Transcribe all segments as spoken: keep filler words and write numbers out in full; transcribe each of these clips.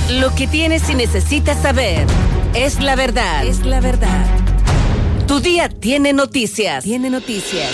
Lo que tienes y necesitas saber es la verdad. Es la verdad. Tu día tiene noticias. Tiene noticias.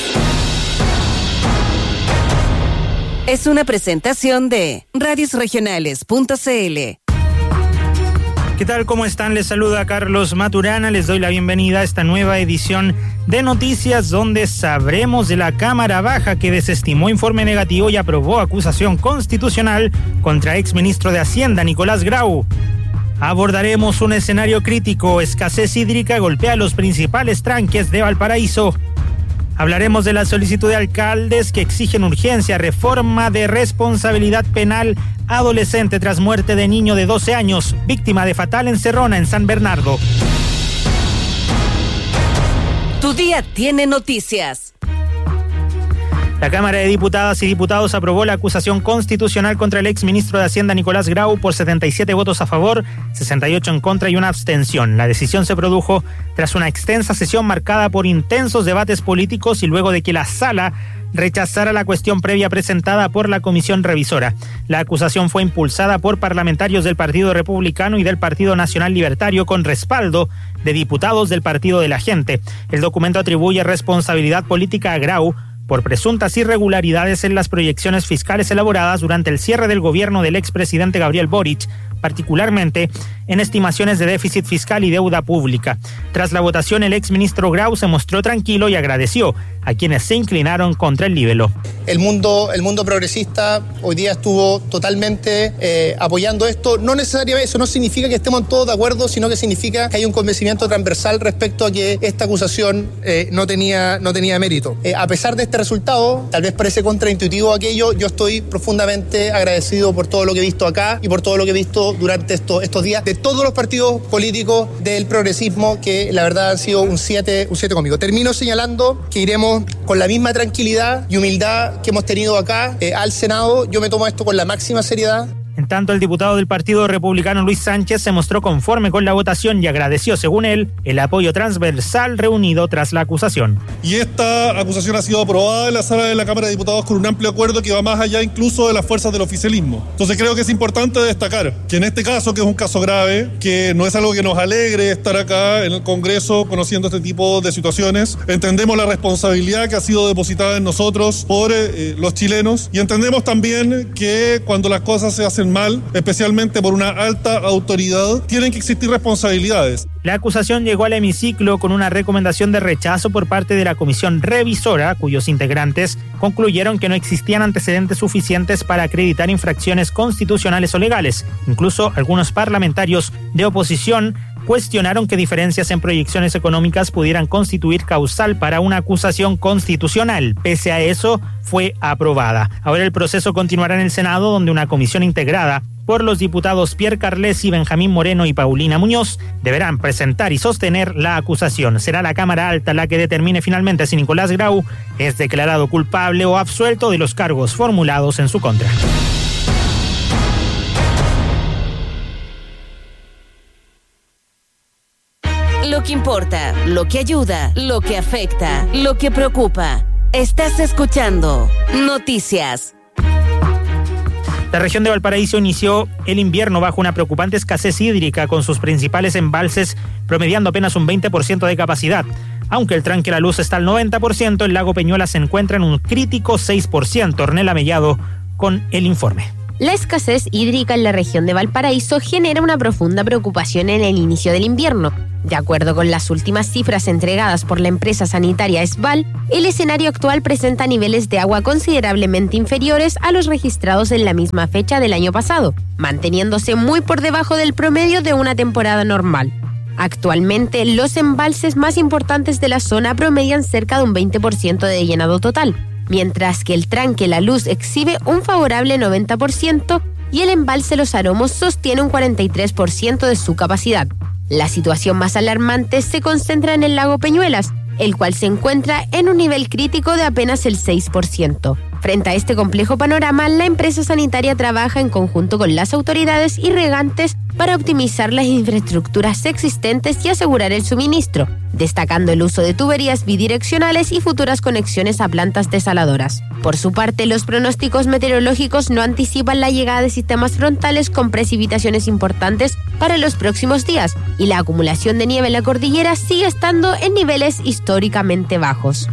Es una presentación de radios regionales punto c l. ¿Qué tal? ¿Cómo están? Les saluda Carlos Maturana. Les doy la bienvenida a esta nueva edición de Noticias, donde sabremos de la Cámara Baja que desestimó informe negativo y aprobó acusación constitucional contra exministro de Hacienda, Nicolás Grau. Abordaremos un escenario crítico. Escasez hídrica golpea los principales tranques de Valparaíso. Hablaremos de la solicitud de alcaldes que exigen urgencia, reforma de responsabilidad penal adolescente tras muerte de niño de doce años, víctima de fatal encerrona en San Bernardo. Tu día tiene noticias. La Cámara de Diputadas y Diputados aprobó la acusación constitucional contra el exministro de Hacienda Nicolás Grau por setenta y siete votos a favor, sesenta y ocho en contra y una abstención. La decisión se produjo tras una extensa sesión marcada por intensos debates políticos y luego de que la sala rechazara la cuestión previa presentada por la comisión revisora. La acusación fue impulsada por parlamentarios del Partido Republicano y del Partido Nacional Libertario con respaldo de diputados del Partido de la Gente. El documento atribuye responsabilidad política a Grau por presuntas irregularidades en las proyecciones fiscales elaboradas durante el cierre del gobierno del expresidente Gabriel Boric, particularmente en estimaciones de déficit fiscal y deuda pública. Tras la votación, el exministro Grau se mostró tranquilo y agradeció a quienes se inclinaron contra el libelo. El mundo, el mundo progresista hoy día estuvo totalmente eh, apoyando esto. No necesariamente, eso no significa que estemos todos de acuerdo, sino que significa que hay un convencimiento transversal respecto a que esta acusación eh, no tenía, no tenía mérito. Eh, a pesar de este resultado, tal vez parece contraintuitivo aquello, yo estoy profundamente agradecido por todo lo que he visto acá y por todo lo que he visto durante esto, estos días de todos los partidos políticos del progresismo, que la verdad han sido un siete, un siete conmigo. Termino señalando que iremos con la misma tranquilidad y humildad que hemos tenido acá eh, al Senado. Yo me tomo esto con la máxima seriedad. En tanto, el diputado del Partido Republicano Luis Sánchez se mostró conforme con la votación y agradeció, según él, el apoyo transversal reunido tras la acusación. Y esta acusación ha sido aprobada en la sala de la Cámara de Diputados con un amplio acuerdo que va más allá incluso de las fuerzas del oficialismo. Entonces creo que es importante destacar que en este caso, que es un caso grave, que no es algo que nos alegre estar acá en el Congreso conociendo este tipo de situaciones, entendemos la responsabilidad que ha sido depositada en nosotros por eh, los chilenos y entendemos también que cuando las cosas se hacen mal, especialmente por una alta autoridad, tienen que existir responsabilidades. La acusación llegó al hemiciclo con una recomendación de rechazo por parte de la comisión revisora, cuyos integrantes concluyeron que no existían antecedentes suficientes para acreditar infracciones constitucionales o legales. Incluso algunos parlamentarios de oposición cuestionaron que diferencias en proyecciones económicas pudieran constituir causal para una acusación constitucional. Pese a eso, fue aprobada. Ahora el proceso continuará en el Senado, donde una comisión integrada por los diputados Pierre Carlesi, Benjamín Moreno y Paulina Muñoz deberán presentar y sostener la acusación. Será la Cámara Alta la que determine finalmente si Nicolás Grau es declarado culpable o absuelto de los cargos formulados en su contra. Lo que importa, lo que ayuda, lo que afecta, lo que preocupa. Estás escuchando Noticias. La región de Valparaíso inició el invierno bajo una preocupante escasez hídrica, con sus principales embalses promediando apenas un veinte por ciento de capacidad. Aunque el tranque La Luz está al noventa por ciento, el lago Peñuela se encuentra en un crítico seis por ciento. Ornella Mellado con el informe. La escasez hídrica en la región de Valparaíso genera una profunda preocupación en el inicio del invierno. De acuerdo con las últimas cifras entregadas por la empresa sanitaria Esval, el escenario actual presenta niveles de agua considerablemente inferiores a los registrados en la misma fecha del año pasado, manteniéndose muy por debajo del promedio de una temporada normal. Actualmente, los embalses más importantes de la zona promedian cerca de un veinte por ciento de llenado total, mientras que el tranque La Luz exhibe un favorable noventa por ciento y el embalse Los Aromos sostiene un cuarenta y tres por ciento de su capacidad. La situación más alarmante se concentra en el lago Peñuelas, el cual se encuentra en un nivel crítico de apenas el seis por ciento. Frente a este complejo panorama, la empresa sanitaria trabaja en conjunto con las autoridades y regantes para optimizar las infraestructuras existentes y asegurar el suministro, destacando el uso de tuberías bidireccionales y futuras conexiones a plantas desaladoras. Por su parte, los pronósticos meteorológicos no anticipan la llegada de sistemas frontales con precipitaciones importantes para los próximos días, y la acumulación de nieve en la cordillera sigue estando en niveles históricamente bajos.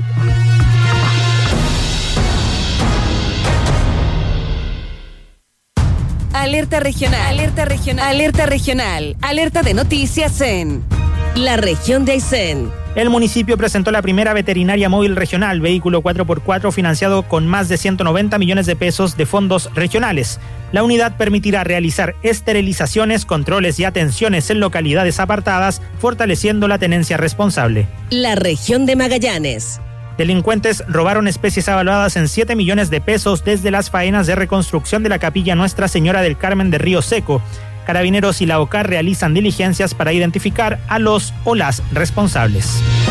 Alerta regional, alerta regional, alerta regional, alerta de noticias en la región de Aysén. El municipio presentó la primera veterinaria móvil regional, vehículo cuatro por cuatro financiado con más de ciento noventa millones de pesos de fondos regionales. La unidad permitirá realizar esterilizaciones, controles y atenciones en localidades apartadas, fortaleciendo la tenencia responsable. La región de Magallanes. Delincuentes robaron especies avaluadas en siete millones de pesos desde las faenas de reconstrucción de la capilla Nuestra Señora del Carmen de Río Seco. Carabineros y la O C A R realizan diligencias para identificar a los o las responsables.